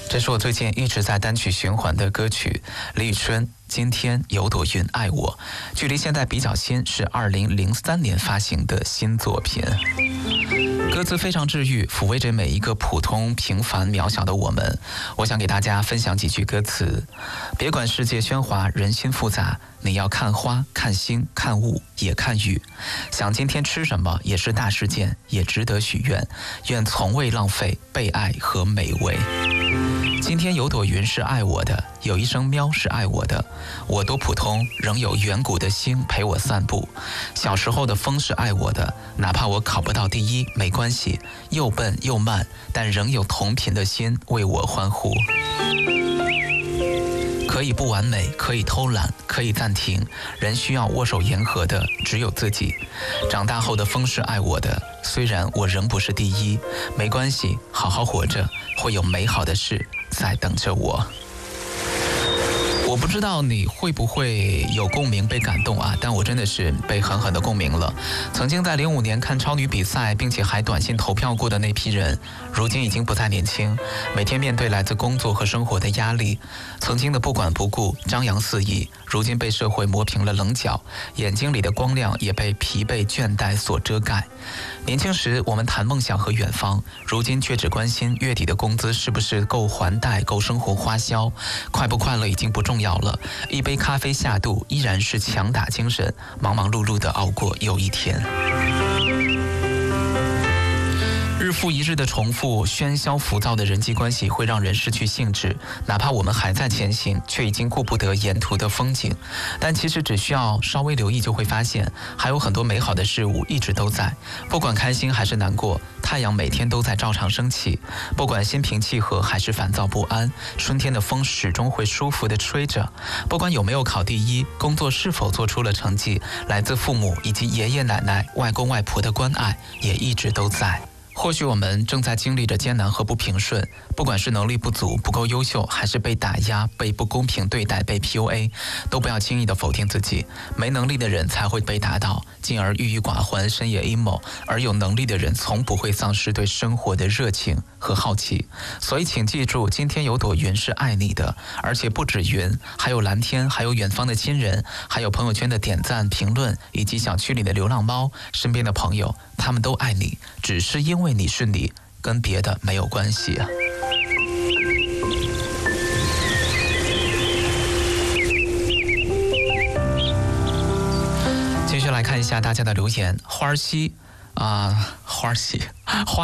这是我最近一直在单曲循环的歌曲，李宇春《今天有朵云爱我》，距离现在比较新，是2003年发行的新作品。歌词非常治愈，抚慰着每一个普通、平凡、渺小的我们。我想给大家分享几句歌词：别管世界喧哗，人心复杂，你要看花、看星、看雾，也看雨。想今天吃什么也是大事件，也值得许愿。愿从未浪费被爱和美味。今天有朵云是爱我的，有一声喵是爱我的。我多普通，仍有远古的星陪我散步。小时候的风是爱我的，哪怕我考不到第一没关系，又笨又慢，但仍有同频的心为我欢呼。可以不完美，可以偷懒，可以暂停，人需要握手言和的只有自己。长大后的风是爱我的，虽然我仍不是第一，没关系，好好活着，会有美好的事在等着我。我不知道你会不会有共鸣被感动啊，但我真的是被狠狠的共鸣了。曾经在05年看超女比赛并且还短信投票过的那批人，如今已经不再年轻，每天面对来自工作和生活的压力，曾经的不管不顾张扬肆意，如今被社会磨平了棱角，眼睛里的光亮也被疲惫倦怠所遮盖。年轻时我们谈梦想和远方，如今却只关心月底的工资是不是够还贷够生活花销，快不快乐已经不重要了，一杯咖啡下肚依然是强打精神，忙忙碌碌地熬过又一天。日复一日的重复，喧嚣浮躁的人际关系会让人失去兴致，哪怕我们还在前行，却已经顾不得沿途的风景。但其实只需要稍微留意，就会发现还有很多美好的事物一直都在。不管开心还是难过，太阳每天都在照常升起；不管心平气和还是烦躁不安，春天的风始终会舒服地吹着。不管有没有考第一，工作是否做出了成绩，来自父母以及爷爷奶奶、外公外婆的关爱也一直都在。或许我们正在经历着艰难和不平顺，不管是能力不足、不够优秀，还是被打压、被不公平对待、被 PUA， 都不要轻易的否定自己。没能力的人才会被打倒，进而郁郁寡欢、深夜 emo， 而有能力的人从不会丧失对生活的热情和好奇。所以请记住，今天有朵云是爱你的，而且不止云，还有蓝天，还有远方的亲人，还有朋友圈的点赞、评论，以及小区里的流浪猫，身边的朋友，他们都爱你，只是因为你是你，跟别的没有关系啊。继续来看一下大家的留言，花儿花